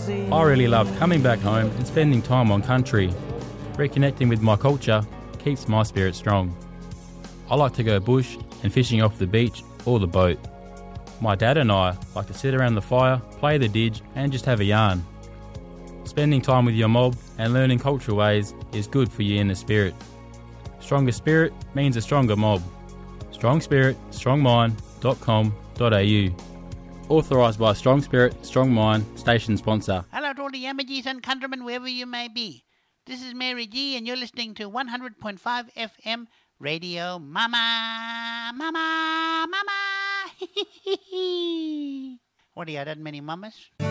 I really love coming back home and spending time on country. Reconnecting with my culture keeps my spirit strong. I like to go bush and fishing off the beach or the boat. My dad and I like to sit around the fire, play the didge and just have a yarn. Spending time with your mob and learning cultural ways is good for your inner spirit. Stronger spirit means a stronger mob. Strong Spirit, strongmind.com.au. Authorised by Strong Spirit, Strong Mind, station sponsor. Hello to all the Yamagis and countrymen wherever you may be. This is Mary G and you're listening to 100.5 FM Radio Mama. Mama, Mama. What are you, that many mamas?